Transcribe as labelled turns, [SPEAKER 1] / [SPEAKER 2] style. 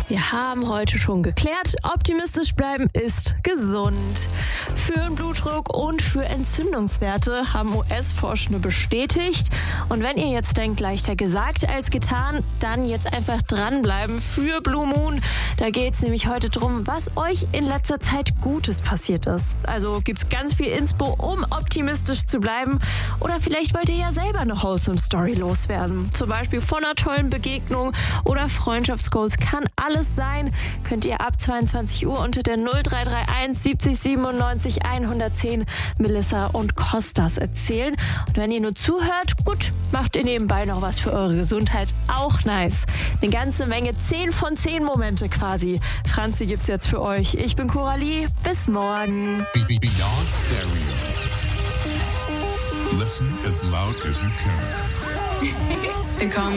[SPEAKER 1] Wir haben heute schon geklärt, optimistisch bleiben ist gesund. Für den Blutdruck und für Entzündungswerte haben US-Forschende bestätigt. Und wenn ihr jetzt denkt, leichter gesagt als getan, dann jetzt einfach dranbleiben für Blue Moon. Da geht es nämlich heute drum, was euch in letzter Zeit Gutes passiert ist. Also gibt es ganz viel Inspo, um optimistisch zu bleiben. Oder vielleicht wollt ihr ja selber eine wholesome Story loswerden. Zum Beispiel von einer tollen Begegnung oder Freundschaftsgoals, kann alles sein. Könnt ihr ab 22 Uhr unter der 0331 70 97 110 Melissa und Kostas erzählen. Und wenn ihr nur zuhört, gut, macht ihr nebenbei noch was für eure Gesundheit. Auch nice. Eine ganze Menge 10 von 10 Momente quasi. Franzi gibt's jetzt für euch. Ich bin Coralie. Bis morgen.
[SPEAKER 2] Beyond Stereo. Listen as loud as you can.
[SPEAKER 3] Willkommen.